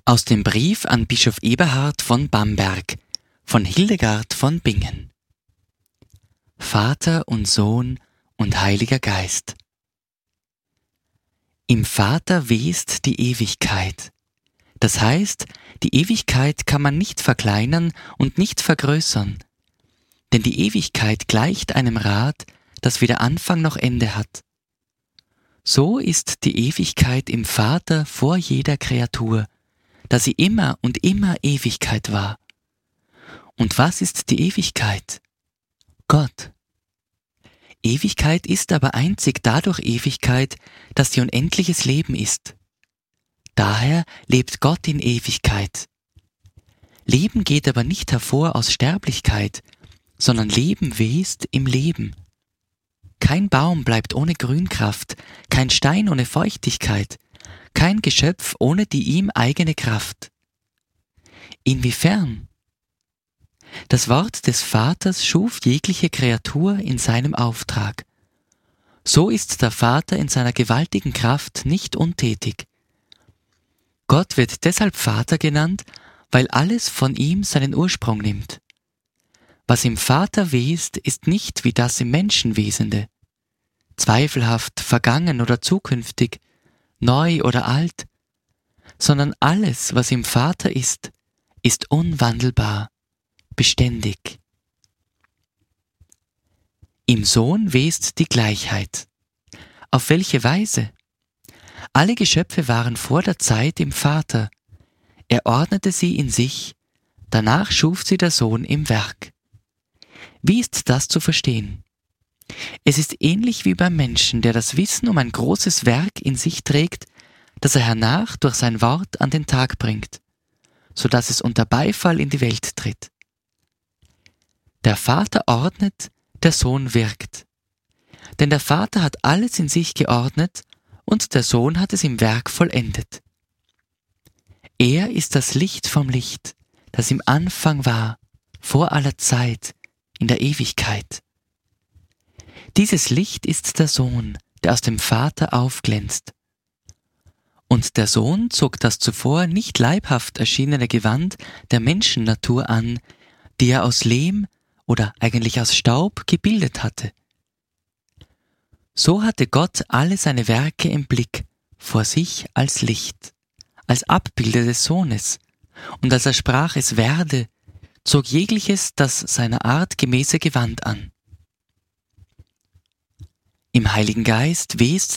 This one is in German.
Aus dem Brief an Bischof Eberhard von Bamberg von Hildegard von Bingen. Vater und Sohn und Heiliger Geist. Im Vater west die Ewigkeit. Das heißt, die Ewigkeit kann man nicht verkleinern und nicht vergrößern, denn die Ewigkeit gleicht einem Rad, das weder Anfang noch Ende hat. So ist die Ewigkeit im Vater vor jeder Kreatur, da sie immer und immer Ewigkeit war. Und was ist die Ewigkeit? Gott. Ewigkeit ist aber einzig dadurch Ewigkeit, dass sie unendliches Leben ist. Daher lebt Gott in Ewigkeit. Leben geht aber nicht hervor aus Sterblichkeit, sondern Leben west im Leben. Kein Baum bleibt ohne Grünkraft, kein Stein ohne Feuchtigkeit, kein Geschöpf ohne die ihm eigene Kraft. Inwiefern? Das Wort des Vaters schuf jegliche Kreatur in seinem Auftrag. So ist der Vater in seiner gewaltigen Kraft nicht untätig. Gott wird deshalb Vater genannt, weil alles von ihm seinen Ursprung nimmt. Was im Vater west, ist nicht wie das im Menschen Wesende, zweifelhaft, vergangen oder zukünftig, neu oder alt, sondern alles, was im Vater ist unwandelbar, beständig. Im Sohn west die Gleichheit. Auf welche Weise? Alle Geschöpfe waren vor der Zeit im Vater. Er ordnete sie in sich, danach schuf sie der Sohn im Werk. Wie ist das zu verstehen? Es ist ähnlich wie beim Menschen, der das Wissen um ein großes Werk in sich trägt, das er hernach durch sein Wort an den Tag bringt, so dass es unter Beifall in die Welt tritt. Der Vater ordnet, der Sohn wirkt. Denn der Vater hat alles in sich geordnet und der Sohn hat es im Werk vollendet. Er ist das Licht vom Licht, das im Anfang war, vor aller Zeit, in der Ewigkeit. Dieses Licht ist der Sohn, der aus dem Vater aufglänzt. Und der Sohn zog das zuvor nicht leibhaft erschienene Gewand der Menschennatur an, die er aus Lehm oder eigentlich aus Staub gebildet hatte. So hatte Gott alle seine Werke im Blick, vor sich als Licht, als Abbilder des Sohnes, und als er sprach, es werde, zog jegliches das seiner Art gemäße Gewand an. Im Heiligen Geist west